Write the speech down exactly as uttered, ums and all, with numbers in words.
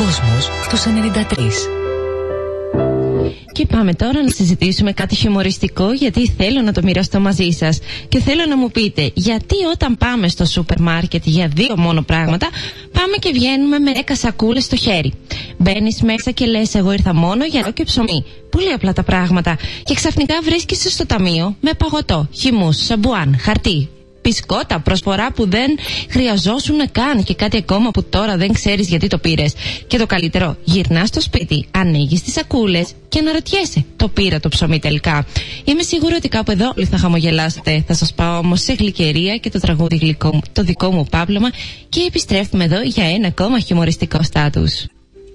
κόσμος τους ενενήντα τρία. Και πάμε τώρα να συζητήσουμε κάτι χιουμοριστικό, γιατί θέλω να το μοιραστώ μαζί σας. Και θέλω να μου πείτε, γιατί όταν πάμε στο σούπερ μάρκετ για δύο μόνο πράγματα, πάμε και βγαίνουμε με δέκα σακούλες στο χέρι. Μπαίνεις μέσα και λες, εγώ ήρθα μόνο για νερό και ψωμί. Πολύ απλά τα πράγματα. Και ξαφνικά βρίσκεσαι στο ταμείο με παγωτό, χυμούς, σαμπουάν, χαρτί, μπισκότα, προσφορά που δεν χρειαζόσουν καν και κάτι ακόμα που τώρα δεν ξέρεις γιατί το πήρες. Και το καλύτερο, γυρνάς στο σπίτι, ανοίγεις τις σακούλες και αναρωτιέσαι, το πήρα το ψωμί τελικά? Είμαι σίγουρη ότι κάπου εδώ όλοι θα χαμογελάσετε. Θα σας πάω όμως σε γλυκερία και το τραγούδι γλυκό, το δικό μου πάπλωμα, και επιστρέφουμε εδώ για ένα ακόμα χιουμοριστικό στάτους.